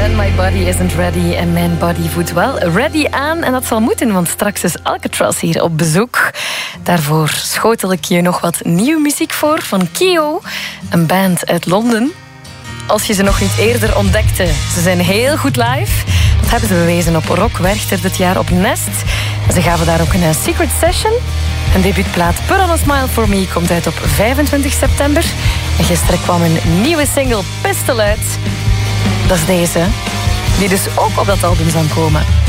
My Body Isn't Ready en mijn body voelt wel ready aan. En dat zal moeten, want straks is Alcatraz hier op bezoek. Daarvoor schotel ik je nog wat nieuwe muziek voor van Kio, een band uit Londen. Als je ze nog niet eerder ontdekte, ze zijn heel goed live. Dat hebben ze bewezen op Rock Werchter dit jaar op Nest. En ze gaven daar ook een secret session. Een debuutplaat Put on a Smile for Me komt uit op 25 september. En gisteren kwam een nieuwe single Pistol uit. Dat is deze, die dus ook op dat album zal komen.